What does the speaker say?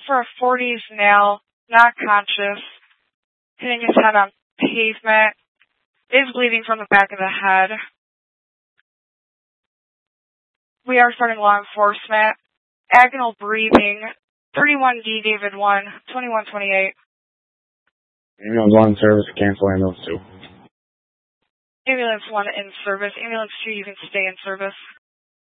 for a 40s male, not conscious, hitting his head on pavement, is bleeding from the back of the head. We are starting law enforcement. Agonal breathing, 31D David 1, 2128. Ambulance 1 in service, cancel ambulance 2. Ambulance 1 in service. Ambulance 2, you can stay in service.